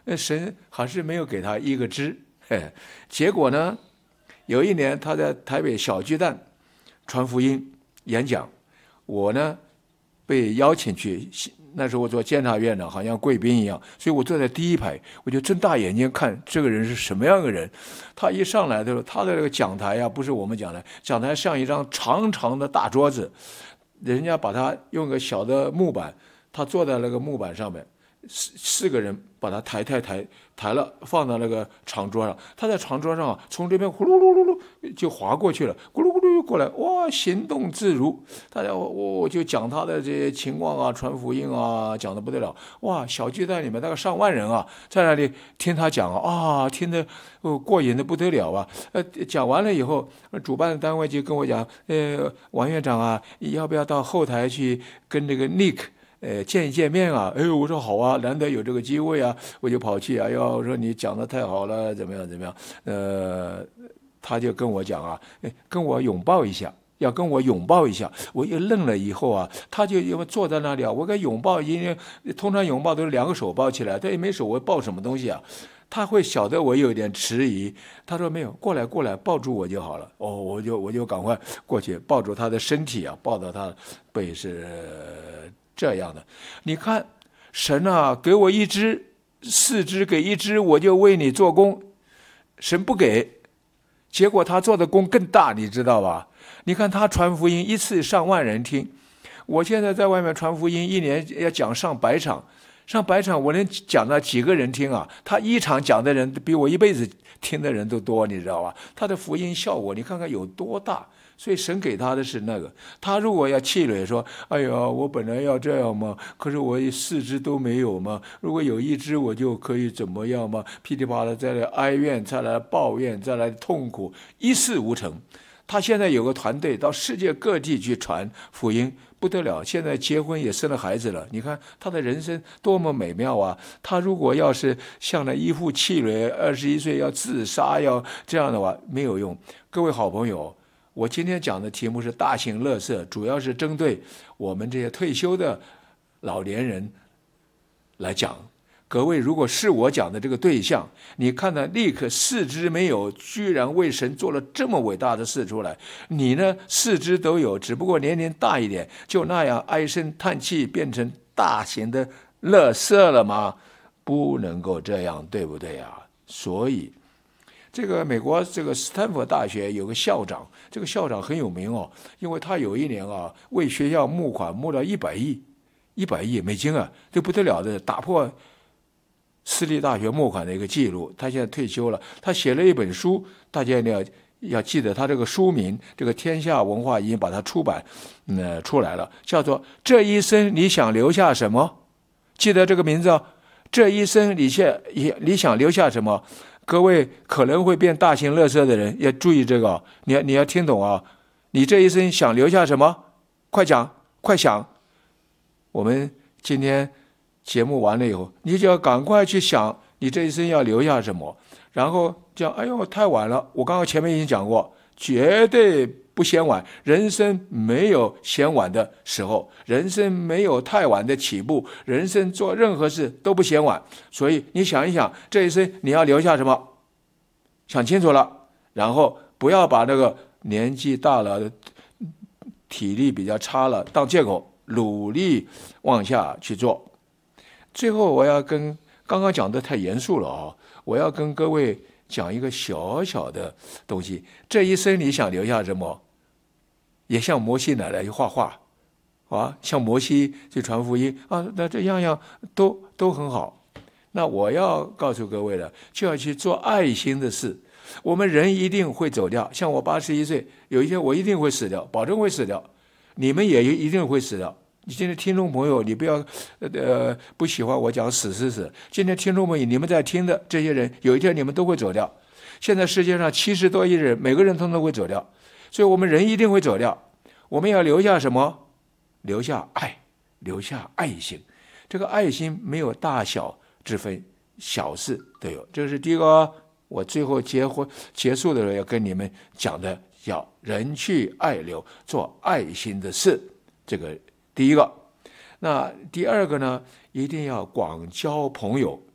神还是没有给他一个支。结果呢，有一年他在台北小巨蛋传福音演讲，我呢被邀请去，那时候我做监察院的，好像贵宾一样，所以我坐在第一排，我就睁大眼睛看这个人是什么样的人。他一上来的时候，他的那个讲台啊，不是我们讲的，讲台像一张长长的大桌子，人家把他用个小的木板，他坐在那个木板上面，四个人把他抬了，放到那个长桌上。他在长桌上从这边呼噜噜噜噜就滑过去了，咕噜咕噜过来，哇，行动自如。大家我就讲他的这些情况啊，传福音啊，讲的不得了。哇，小巨蛋里面大概上万人啊，在那里听他讲啊，听得过瘾的不得了啊。讲完了以后，主办单位就跟我讲，王院长啊，要不要到后台去跟这个 Nick见一见面啊？我说好啊，难得有这个机会啊，我就跑去啊。我说你讲的太好了，怎么样？他就跟我讲啊，跟我拥抱一下，要跟我拥抱一下。我一愣了以后啊，他就因为坐在那里啊，我跟拥抱，因为通常拥抱都是两个手抱起来，他也没手，我抱什么东西啊？他会晓得我有点迟疑，他说没有，过来，抱住我就好了。我就赶快过去抱住他的身体啊，抱到他的背是这样的。你看，神啊，给我一只4只，给1只，我就为你做工。神不给，结果他做的工更大，你知道吧？你看他传福音一次上万人听，我现在在外面传福音，一年要讲上百场，我能讲到几个人听啊？他一场讲的人比我一辈子听的人都多，你知道吧？他的福音效果，你看看有多大。所以神给他的是那个，他如果要气馁说，哎呀，我本来要这样嘛，可是我4只都没有嘛，如果有1只我就可以怎么样嘛，噼里啪啦再来哀怨，再来抱怨，再来痛苦，一事无成。他现在有个团队到世界各地去传福音，不得了，现在结婚也生了孩子了。你看他的人生多么美妙啊！他如果要是像那一副气馁，21岁要自杀，要这样的话，没有用。各位好朋友，我今天讲的题目是大型垃圾，主要是针对我们这些退休的老年人来讲。各位，如果是我讲的这个对象，你看到立刻4只没有，居然为神做了这么伟大的事出来，你呢4只都有，只不过年龄大一点，就那样唉声叹气，变成大型的垃圾了吗？不能够这样，对不对啊？所以这个美国这个斯坦福大学有个校长，这个校长很有名哦，因为他有一年啊为学校募款募到100亿美金啊，这不得了的，打破私立大学募款的一个记录。他现在退休了，他写了一本书，大家要记得他这个书名，这个天下文化已经把它出版出来了，叫做《这一生你想留下什么》。记得这个名字哦，这一生你想留下什么？各位可能会变大型垃圾的人要注意这个，你要听懂啊！你这一生想留下什么？快讲，快想！我们今天节目完了以后，你就要赶快去想你这一生要留下什么，然后讲，哎呦，太晚了！我刚刚前面已经讲过，绝对不嫌晚，人生没有嫌晚的时候，人生没有太晚的起步，人生做任何事都不嫌晚。所以你想一想，这一生你要留下什么？想清楚了，然后不要把那个年纪大了、体力比较差了当借口，努力往下去做。最后我要跟刚刚讲的太严肃了啊，我要跟各位讲一个小小的东西。这一生你想留下什么？也像摩西奶奶去画画啊，像摩西去传福音啊，那这样样都很好。那我要告诉各位了，就要去做爱心的事。我们人一定会走掉，像我81岁，有一天我一定会死掉，保证会死掉。你们也一定会死掉。你今天听众朋友，你不要不喜欢我讲死。今天听众朋友，你们在听的这些人，有一天你们都会走掉。现在世界上70多亿人，每个人都会走掉，所以我们人一定会走掉。我们要留下什么？留下爱，留下爱心。这个爱心没有大小之分，小事都有。这是第一个，我最后结束的时候要跟你们讲的，叫人去爱留，做爱心的事。这个第一个。那第二个呢，一定要广交朋友。